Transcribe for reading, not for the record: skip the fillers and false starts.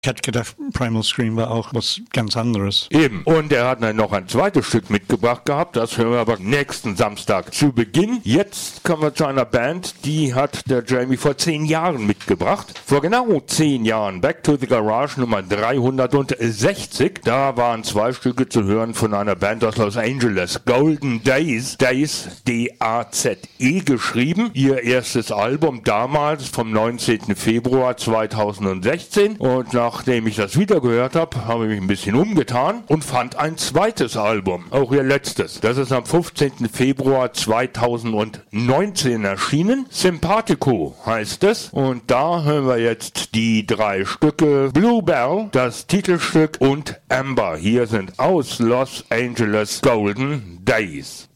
Ich hätte gedacht, Primal Scream war auch was ganz anderes. Eben. Und er hat dann noch ein zweites Stück mitgebracht gehabt. Das hören wir aber nächsten Samstag zu Beginn. Jetzt kommen wir zu einer Band, die hat der Jamie vor 10 Jahren mitgebracht. Vor genau 10 Jahren. Back to the Garage Nummer 360. Da waren 2 Stücke zu hören von einer Band aus Los Angeles. Golden Days. Days, D-A-Z-E geschrieben. Ihr erstes Album damals vom 19. Februar 2016. Und nachdem ich das wieder gehört habe, habe ich mich ein bisschen umgetan und fand ein zweites Album, auch ihr letztes. Das ist am 15. Februar 2019 erschienen. Sympathico heißt es. Und da hören wir jetzt die 3 Stücke. Bluebell, das Titelstück, und Amber. Hier sind aus Los Angeles Golden Days.